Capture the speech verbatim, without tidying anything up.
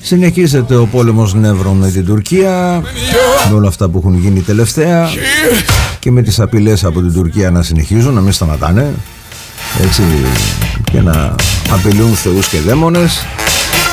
Συνεχίζεται ο πόλεμος νεύρων με την Τουρκία, με όλα αυτά που έχουν γίνει τελευταία και με τις απειλές από την Τουρκία να συνεχίζουν, να μην σταματάνε, έτσι, και να απειλούν θεούς και δαίμονες.